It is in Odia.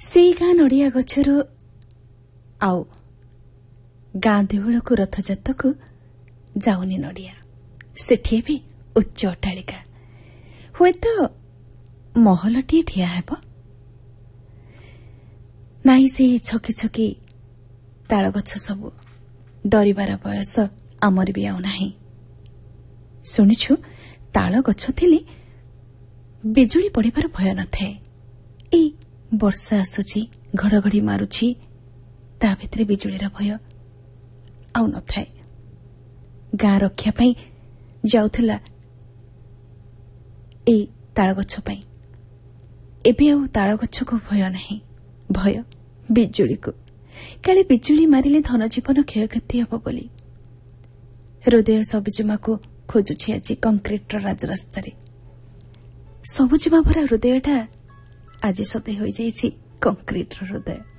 ସେଇ ଗାଁ ନଡ଼ିଆ ଗଛରୁ ଆଉ ଗାଁ ଦେଉଳକୁ ରଥଯାତ୍ରାକୁ ଯାଉନି ନଡ଼ିଆ। ସେଠି ବି ଉଚ୍ଚ ଅଟ୍ଟାଳିକା, ହୁଏତ ମହଲଟିଏ ଠିଆ ହେବ। ନାହିଁ ସେଇ ଛକି ଛକି ତାଳ ଗଛ ସବୁ, ଡରିବାର ବୟସ ଆମର ବି ଆଉ ନାହିଁ। ଶୁଣିଛୁ ତାଳ ଗଛ ଥିଲେ ବିଜୁଳି ପଡ଼ିବାର ଭୟ ନଥାଏ। ଏଇ ବର୍ଷା ଆସୁଛି, ଘଡ଼ଘଡ଼ି ମାରୁଛି, ତା ଭିତରେ ବିଜୁଳିର ଭୟ ଆଉ ନଥାଏ। ଗାଁ ରକ୍ଷା ପାଇଁ ଯାଉଥିଲା ଏଇ ତାଳ ଗଛ ପାଇଁ। ଏବେ ଆଉ ତାଳ ଗଛକୁ ଭୟ ନାହିଁ, ଭୟ ବିଜୁଳିକୁ। କାଳେ ବିଜୁଳି ମାରିଲେ ଧନଜୀବନ କ୍ଷୟକ୍ଷତି ହେବ ବୋଲି। ହୃଦୟ ସବୁଜିମାକୁ ଖୋଜୁଛି ଆଜି କଂକ୍ରିଟର ରାଜରାସ୍ତାରେ। ସବୁଜିମା ଭରା ହୃଦୟଟା ଆଜି ସତେ ହୋଇଯାଇଛି କଂକ୍ରିଟର ହୃଦୟ।